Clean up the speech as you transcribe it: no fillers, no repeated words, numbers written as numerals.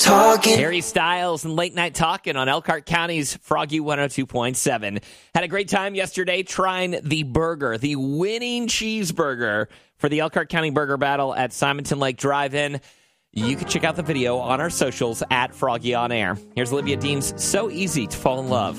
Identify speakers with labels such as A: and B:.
A: Talking.
B: Harry Styles and Late Night Talking on Elkhart County's Froggy 102.7. Had a great time yesterday trying the burger, the winning cheeseburger for the Elkhart County Burger Battle at Simonton Lake Drive-In. You can check out the video on our socials at Froggy On Air. Here's Olivia Dean's So Easy to Fall in Love.